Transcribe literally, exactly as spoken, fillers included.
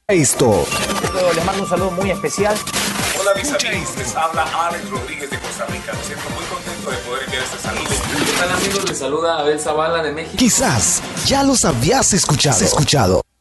Esto. Les mando un saludo muy especial. Hola mis amigos, les habla Alex Rodríguez de Costa Rica. Me siento muy contento de poder enviar este saludo. ¿Qué tal amigos? Les saluda Abel Zavala de México. Quizás ya los habías escuchado. escuchado.